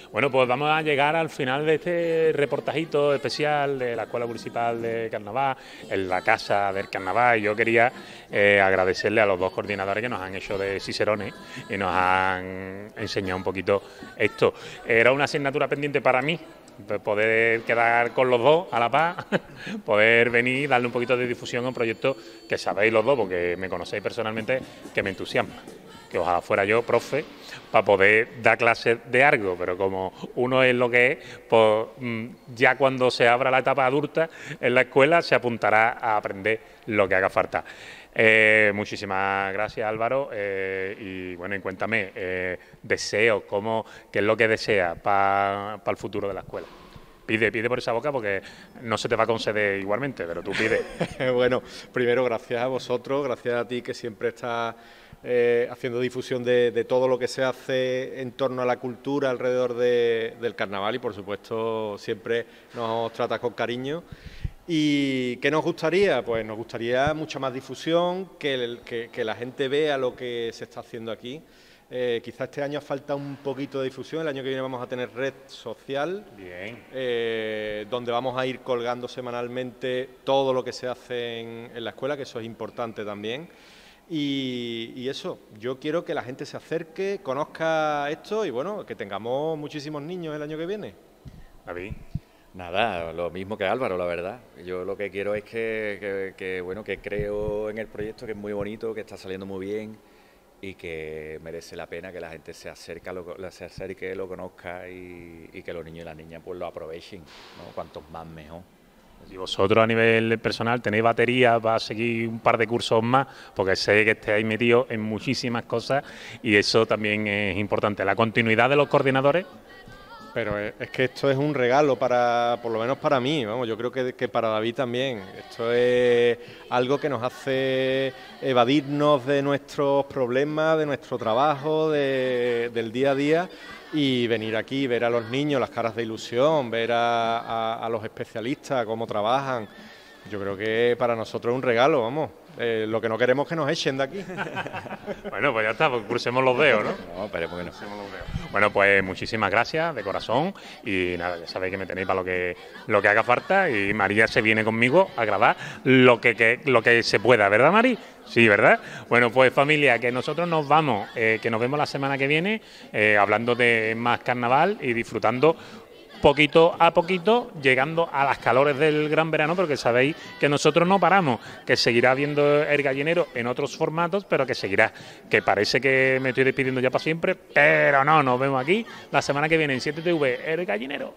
Bueno, pues vamos a llegar al final de este reportajito especial de la Escuela Municipal de Carnaval, en la Casa del Carnaval. Y yo quería agradecerle a los dos coordinadores que nos han hecho de cicerones y nos han enseñado un poquito esto. Era una asignatura pendiente para mí, poder quedar con los dos a la paz, poder venir, darle un poquito de difusión a un proyecto que sabéis los dos, porque me conocéis personalmente, que me entusiasma. Que ojalá fuera yo profe para poder dar clases de algo, pero como uno es lo que es, pues ya cuando se abra la etapa adulta en la escuela se apuntará a aprender lo que haga falta. Muchísimas gracias, Álvaro, y bueno, y cuéntame, deseos, ¿qué es lo que deseas para el futuro de la escuela? Pide por esa boca porque no se te va a conceder igualmente, pero tú pide. Bueno, primero gracias a vosotros, gracias a ti que siempre estás haciendo difusión de todo lo que se hace en torno a la cultura alrededor del carnaval y por supuesto siempre nos tratas con cariño. ¿Y qué nos gustaría? Pues nos gustaría mucha más difusión, que la gente vea lo que se está haciendo aquí. Quizá este año falta un poquito de difusión, el año que viene vamos a tener red social, donde vamos a ir colgando semanalmente todo lo que se hace en la escuela, que eso es importante también. Y eso, yo quiero que la gente se acerque, conozca esto y bueno, que tengamos muchísimos niños el año que viene. David. Nada, lo mismo que Álvaro, la verdad. Yo lo que quiero es que creo en el proyecto, que es muy bonito, que está saliendo muy bien y que merece la pena que la gente se acerque, lo conozca y que los niños y las niñas pues lo aprovechen, ¿no? Cuantos más mejor. Y vosotros a nivel personal tenéis batería para seguir un par de cursos más, porque sé que estáis metidos en muchísimas cosas y eso también es importante. La continuidad de los coordinadores. Pero es que esto es un regalo por lo menos para mí, vamos, yo creo que para David también. Esto es algo que nos hace evadirnos de nuestros problemas, de nuestro trabajo, del día a día y venir aquí, ver a los niños las caras de ilusión, ver a los especialistas cómo trabajan. Yo creo que para nosotros es un regalo, vamos. Lo que no queremos es que nos echen de aquí. Bueno, pues ya está, pues crucemos los dedos, ¿no? No, esperemos que no. Bueno, pues muchísimas gracias de corazón y nada, ya sabéis que me tenéis para lo que haga falta y María se viene conmigo a grabar lo que se pueda, ¿verdad, Mari? Sí, ¿verdad? Bueno, pues familia, que nosotros nos vamos, que nos vemos la semana que viene hablando de más carnaval y disfrutando poquito a poquito, llegando a las calores del gran verano, porque sabéis que nosotros no paramos, que seguirá habiendo El Gallinero en otros formatos, pero que seguirá, que parece que me estoy despidiendo ya para siempre, pero no, nos vemos aquí la semana que viene en 7TV, El Gallinero.